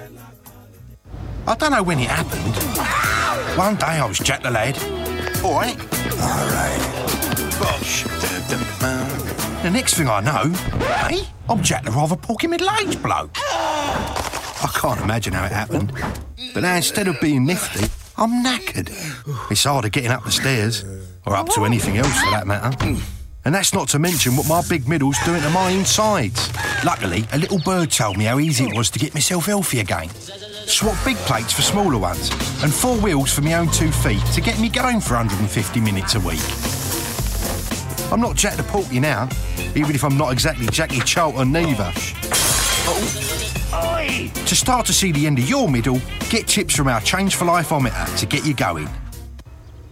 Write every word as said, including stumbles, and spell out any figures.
I don't know when it happened. One day I was Jack the Lad. All right. All right. Gosh. The next thing I know, hey, I'm Jack the rather porky middle-aged bloke. I can't imagine how it happened. But now instead of being nifty, I'm knackered. It's harder getting up the stairs, or up to anything else for that matter. And that's not to mention what my big middle's doing to my insides. Luckily, a little bird told me how easy it was to get myself healthy again. Swap big plates for smaller ones, and four wheels for my own two feet to get me going for one hundred fifty minutes a week. I'm not Jack the Porky now, even if I'm not exactly Jackie Charlton neither. Oh. To start to see the end of your middle, get tips from our Change for Life-ometer to get you going.